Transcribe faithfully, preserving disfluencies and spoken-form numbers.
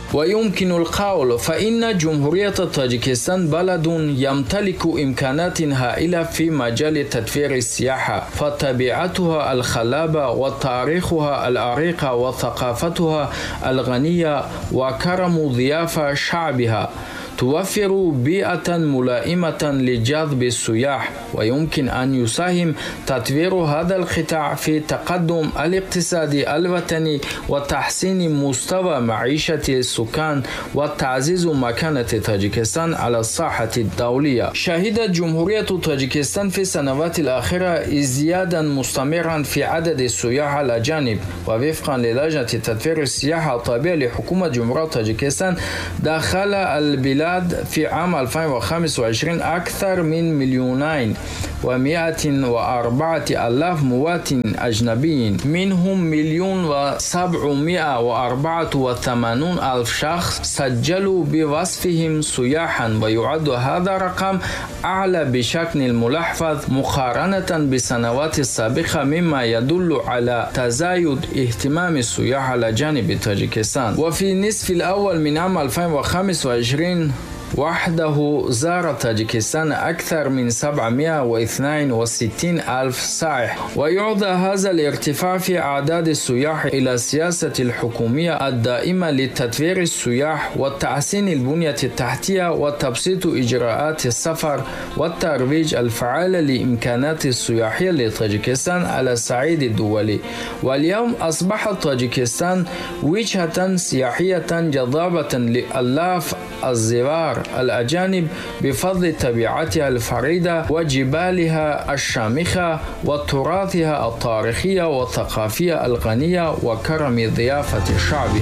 ويمكن القول فإن جمهورية طاجيكستان بلد يمتلك إمكانات هائلة في مجال تطوير السياحة، فطبيعتها الخلابة وتاريخها العريق وثقافتها الغنية وكرم ضيافة شعبها توفر بيئة ملائمة لجذب السياح، ويمكن أن يساهم تطوير هذا القطاع في تقدم الاقتصاد الوطني وتحسين مستوى معيشة السكان وتعزيز مكانة طاجيكستان على الساحة الدولية. شهدت جمهورية طاجيكستان في السنوات الأخيرة ازديادا مستمرا في عدد السياح الأجانب، ووفقا للجنة تطوير السياحة الطبيعية لحكومة جمهورية طاجيكستان دخل البلاد في عام ألفين وخمسة وعشرين أكثر من مليونين ومائة وأربعة آلاف مواطن أجنبي، منهم مليون وسبعمائة وأربعة وثمانون ألف شخص سجلوا بوصفهم سياحا، ويعد هذا الرقم أعلى بشكل ملاحظ مقارنة بالسنوات السابقة، مما يدل على تزايد اهتمام السياح الأجانب بطاجيكستان. وفي النصف الأول من عام ألفين وخمسة وعشرين وحده زار طاجيكستان أكثر من سبعمائة واثنين وستين ألف سائح، ويعود هذا الارتفاع في أعداد السياح إلى السياسة الحكومية الدائمة لتطوير السياح وتحسين البنية التحتية وتبسيط إجراءات السفر والترويج الفعال لإمكانات السياحية لطاجيكستان على الصعيد الدولي. واليوم أصبحت طاجيكستان وجهة سياحية جذابة لآلاف الزوار الأجانب بفضل طبيعتها الفريدة وجبالها الشامخة وتراثها التاريخي والثقافي الغني وكرم ضيافة الشعب.